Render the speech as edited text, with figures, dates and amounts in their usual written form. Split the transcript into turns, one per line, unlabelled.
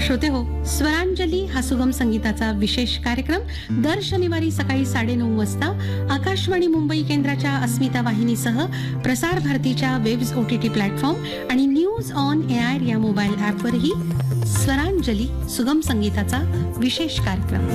श्रोते हो, स्वरांजली हा सुगम संगीताचा विशेष कार्यक्रम दर शनिवारी सकाळी 9:30 वाजता आकाशवाणी मुंबई केंद्राच्या अस्मिता वाहिनीसह प्रसार भारतीच्या वेब्स OTT प्लॅटफॉर्म आणि न्यूज ऑन एआर या मोबाईल ॲपवरही स्वरांजली सुगम संगीताचा विशेष कार्यक्रम.